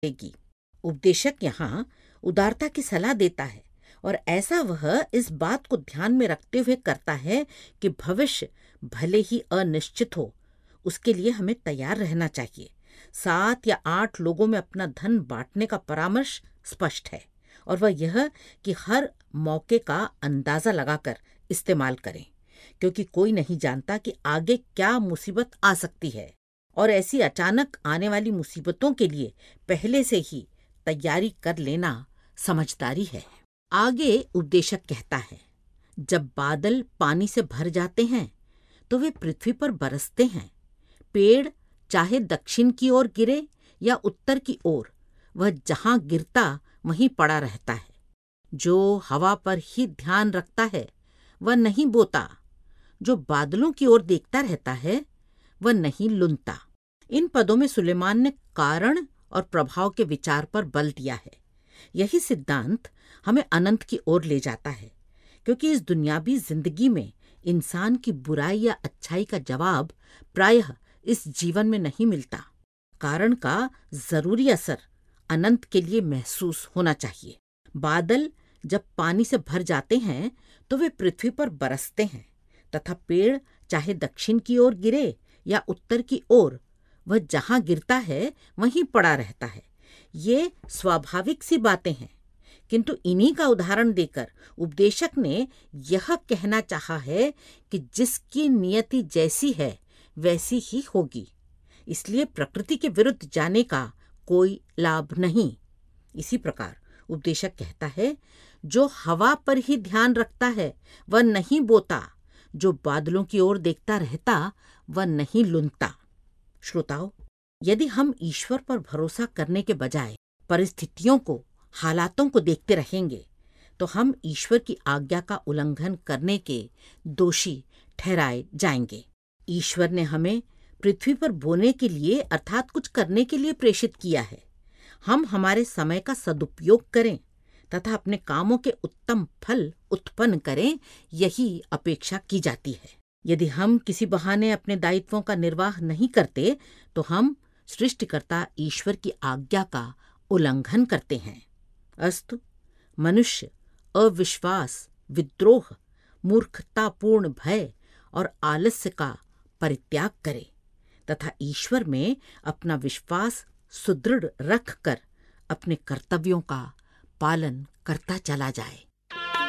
देगी। उपदेशक यहाँ उदारता की सलाह देता है और ऐसा वह इस बात को ध्यान में रखते हुए करता है कि भविष्य भले ही अनिश्चित हो, उसके लिए हमें तैयार रहना चाहिए। 7 या 8 लोगों में अपना धन बांटने का परामर्श स्पष्ट है और वह यह कि हर मौके का अंदाजा लगाकर इस्तेमाल करें, क्योंकि कोई नहीं जानता कि आगे क्या मुसीबत आ सकती है और ऐसी अचानक आने वाली मुसीबतों के लिए पहले से ही तैयारी कर लेना समझदारी है। आगे उपदेशक कहता है, जब बादल पानी से भर जाते हैं तो वे पृथ्वी पर बरसते हैं। पेड़ चाहे दक्षिण की ओर गिरे या उत्तर की ओर, वह जहां गिरता वहीं पड़ा रहता है। जो हवा पर ही ध्यान रखता है वह नहीं बोता, जो बादलों की ओर देखता रहता है वह नहीं लुनता। इन पदों में सुलेमान ने कारण और प्रभाव के विचार पर बल दिया है। यही सिद्धांत हमें अनंत की ओर ले जाता है, क्योंकि इस दुनियावी जिंदगी में इंसान की बुराई या अच्छाई का जवाब प्रायः इस जीवन में नहीं मिलता। कारण का जरूरी असर अनंत के लिए महसूस होना चाहिए। बादल जब पानी से भर जाते हैं तो वे पृथ्वी पर बरसते हैं तथा पेड़ चाहे दक्षिण की ओर गिरे या उत्तर की ओर, वह जहां गिरता है वहीं पड़ा रहता है। ये स्वाभाविक सी बातें हैं, किंतु इन्हीं का उदाहरण देकर उपदेशक ने यह कहना चाहा है कि जिसकी नियति जैसी है वैसी ही होगी, इसलिए प्रकृति के विरुद्ध जाने का कोई लाभ नहीं। इसी प्रकार उपदेशक कहता है, जो हवा पर ही ध्यान रखता है वह नहीं बोता, जो बादलों की ओर देखता रहता वह नहीं लुनता। श्रोताओ, यदि हम ईश्वर पर भरोसा करने के बजाय परिस्थितियों को, हालातों को देखते रहेंगे तो हम ईश्वर की आज्ञा का उल्लंघन करने के दोषी ठहराए जाएंगे। ईश्वर ने हमें पृथ्वी पर बोने के लिए अर्थात कुछ करने के लिए प्रेषित किया है। हम हमारे समय का सदुपयोग करें तथा अपने कामों के उत्तम फल उत्पन्न करें, यही अपेक्षा की जाती है। यदि हम किसी बहाने अपने दायित्वों का निर्वाह नहीं करते तो हम सृष्टिकर्ता ईश्वर की आज्ञा का उल्लंघन करते हैं। अस्तु, मनुष्य अविश्वास, विद्रोह, मूर्खतापूर्ण भय और आलस्य का परित्याग करे तथा ईश्वर में अपना विश्वास सुदृढ़ रखकर अपने कर्तव्यों का पालन करता चला जाए।